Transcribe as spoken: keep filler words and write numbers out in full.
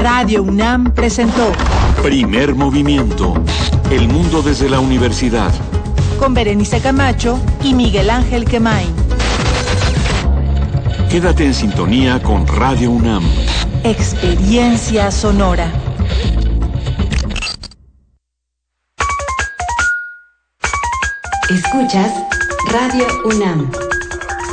Radio UNAM presentó Primer Movimiento. El mundo desde la universidad. Con Berenice Camacho y Miguel Ángel Quemain. Quédate en sintonía con Radio UNAM. Experiencia sonora. Escuchas Radio UNAM.